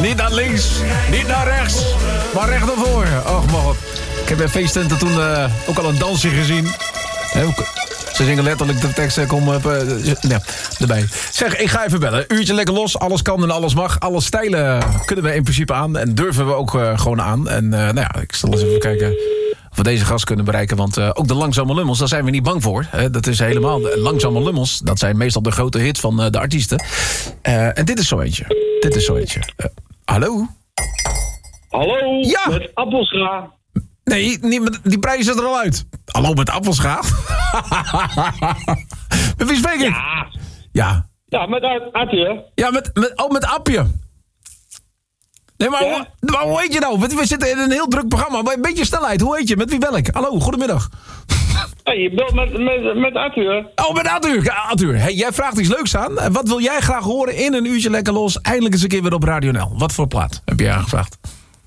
Niet naar links, niet naar rechts, maar recht naar voren. Och, man. Ik heb bij feesttenten toen ook al een dansje gezien. Ze zingen letterlijk de tekst erbij. Zeg, ik ga even bellen. Uurtje lekker los. Alles kan en alles mag. Alle stijlen kunnen we in principe aan. En durven we ook gewoon aan. En ik zal eens even kijken of we deze gast kunnen bereiken. Want ook de langzame lummels, daar zijn we niet bang voor. Dat is helemaal... De langzame lummels, dat zijn meestal de grote hits van de artiesten. En dit is zo eentje. Hallo? Hallo, ja. Met Appelscha. Nee, die prijs is er al uit. Hallo, met Appelscha? Met wie spreek ik? Ja. Ja, met Appje. Ja, met Appje. Nee, maar hoe heet je nou? We zitten in een heel druk programma. Maar een beetje snelheid. Hoe heet je? Met wie bel ik? Hallo, goedemiddag. Hey, je belt met Arthur. Oh, met Arthur. Hey, jij vraagt iets leuks aan. Wat wil jij graag horen in een uurtje lekker los? Eindelijk eens een keer weer op Radio NL. Wat voor plaat heb jij aangevraagd?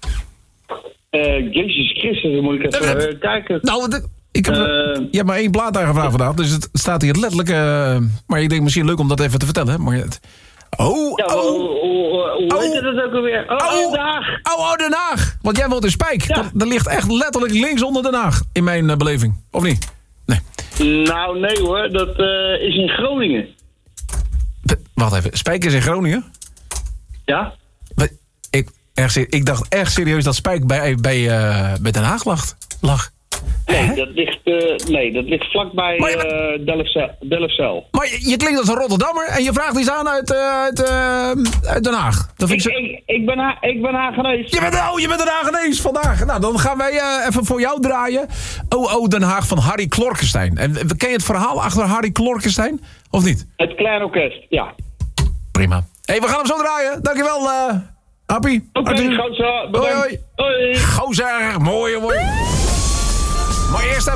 Jezus Christus, dan moet ik even kijken. Nou, je hebt maar 1 plaat aangevraagd vandaag. Dus het staat hier letterlijk... maar ik denk misschien leuk om dat even te vertellen. Maar hoe heet het ook alweer? Den Haag. Den Haag. Want jij woont in Spijk. Ja. Dat ligt echt letterlijk links onder Den Haag. In mijn beleving. Of niet? Nee. Nou, nee hoor. Dat is in Groningen. Wacht even. Spijk is in Groningen? Ja. Ik dacht echt serieus dat Spijk bij Den Haag lag. Nee, dat ligt vlakbij Delfzijl. Maar je klinkt als een Rotterdammer en je vraagt iets aan uit Den Haag. Dat vind ik ben Haagenees. Je bent een Haagenees vandaag. Nou, dan gaan wij even voor jou draaien. Oh, Den Haag van Harry Klorkenstein. En ken je het verhaal achter Harry Klorkenstein? Of niet? Het Klein Orkest, ja. Prima. Hey, we gaan hem zo draaien. Dankjewel, Appie. Oké, gozer. Hoi. Gozer, mooi. Maar eerst even